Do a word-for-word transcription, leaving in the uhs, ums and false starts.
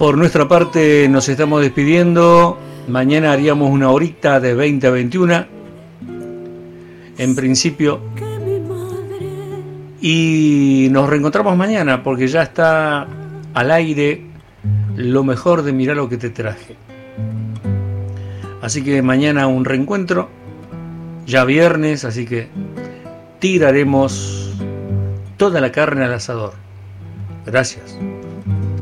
Por nuestra parte nos estamos despidiendo. Mañana haríamos una horita de veinte a veintiuno. En principio. Y nos reencontramos mañana porque ya está al aire lo mejor de Mirá lo que te traje. Así que mañana un reencuentro. Ya viernes, así que tiraremos toda la carne al asador. Gracias.